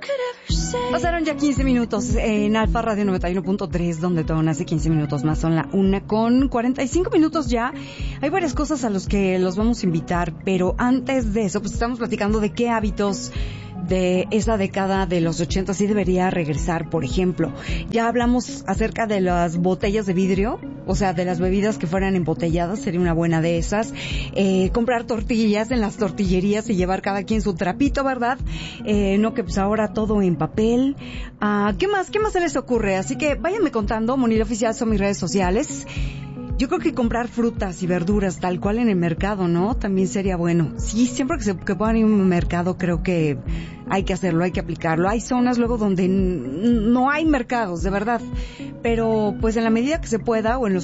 Pasaron ya 15 minutos en Alfa Radio 91.3, donde todo nace. 15 minutos más, son la 1:45 ya. Hay varias cosas a los que los vamos a invitar, pero antes de eso, pues estamos platicando de qué hábitos de esa década de los 80 sí debería regresar. Por ejemplo, ya hablamos acerca de las botellas de vidrio, o sea, de las bebidas que fueran embotelladas, sería una buena de esas. Comprar tortillas en las tortillerías y llevar cada quien su trapito, ¿verdad? No que pues ahora todo en papel. ¿Qué más se les ocurre? Así que váyanme contando. Monil Oficial son mis redes sociales. Yo creo que comprar frutas y verduras tal cual en el mercado, ¿no? También sería bueno. Sí, siempre que puedan ir a un mercado, creo que hay que hacerlo, hay que aplicarlo. Hay zonas luego donde no hay mercados, de verdad. Pero pues en la medida que se pueda, o en los